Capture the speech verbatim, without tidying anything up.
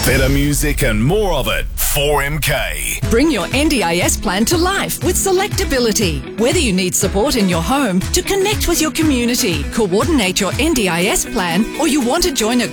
Better music and more of it. four M K. Bring your N D I S plan to life with Selectability. Whether you need support in your home, to connect with your community, coordinate your N D I S plan, or you want to join a